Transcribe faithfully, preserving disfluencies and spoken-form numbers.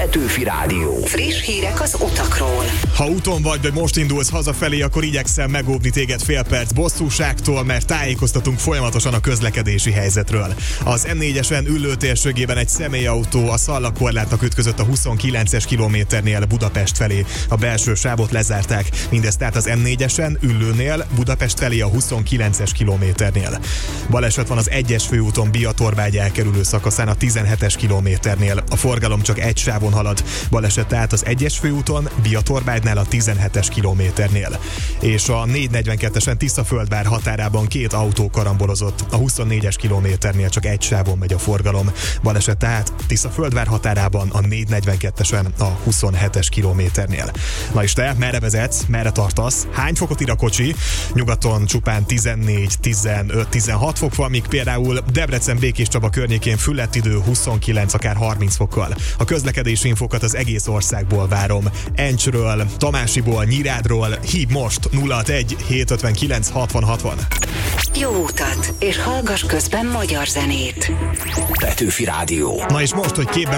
Petőfi Rádió. Friss hírek az utakról. Ha úton vagy, vagy most indulsz hazafelé, akkor igyekszem megóvni téged fél perc bosszúságtól, mert tájékoztatunk folyamatosan a közlekedési helyzetről. Az em négyesen Üllő térségében egy személyautó a szallakorlátnak ütközött a huszonkilences kilométernél Budapest felé. A belső sávot lezárták, mindezt tehát az em négyesen Üllőnél Budapest felé a huszonkilences kilométernél. Baleset van az egyes főúton Biatorbágy elkerülő szakaszán a tizenhetes kilométernél. A forgalom csak egy sávon halad. Baleset tehát az egyes főúton Biatorbágynál a tizenhetes kilométernél. És a négyszáznegyvenkettesen Tiszaföldvár határában két autó karambolozott. A huszonnégyes kilométernél csak egy sávon megy a forgalom. Baleset tehát Tiszaföldvár határában a négyszáznegyvenkettesen a huszonhetes kilométernél. Na és te, merre vezetsz, merre tartasz? Hány fokot ír a kocsi? Nyugaton csupán tizennégy, tizenöt, tizenhat fok van, míg például Debrecen, Békés Csaba környékén fülledt idő huszonkilenc, akár harminc fokkal. A közlekedési infókat az egész országból várom. Encsről, Tamásiból, Nyírádról, hív most nulla hatvanegy, hétszázötvenkilenc, hatvan hatvan. Jó utat, és hallgass közben magyar zenét. Petőfi Rádió. Na és most, hogy képben